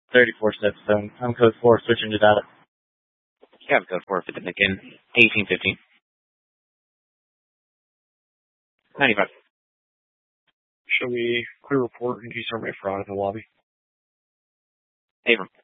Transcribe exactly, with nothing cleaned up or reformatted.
thirty-four Stepstone. I'm code four, switching to data. You have code four for the Nikin. eighteen fifteen. ninety-five. Show me clear report and you start my fraud at the lobby. Abram.